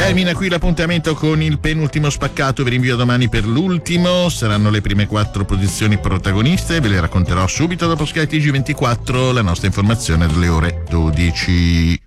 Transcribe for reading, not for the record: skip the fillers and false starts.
Termina qui l'appuntamento con il penultimo spaccato, vi rinvio domani per l'ultimo, saranno le prime 4 posizioni protagoniste, ve le racconterò subito dopo Sky TG24, la nostra informazione delle ore 12.